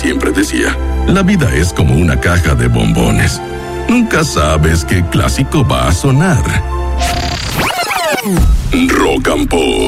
siempre decía, la vida es como una caja de bombones. Nunca sabes qué clásico va a sonar. Rock and Pop.